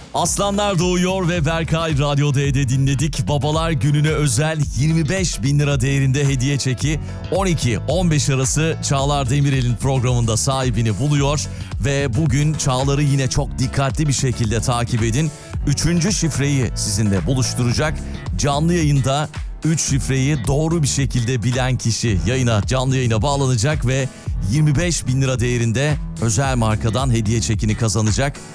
Aslanlar doğuyor ve Berkay Radyo D'de dinledik. Babalar Günü'ne özel 25 bin lira değerinde hediye çeki 12-15 arası Çağlar Demirel'in programında sahibini buluyor. Ve bugün Çağlar'ı yine çok dikkatli bir şekilde takip edin. 3. şifreyi sizinle buluşturacak. Canlı yayında 3 şifreyi doğru bir şekilde bilen kişi canlı yayına bağlanacak ve 25 bin lira değerinde özel markadan hediye çekini kazanacak.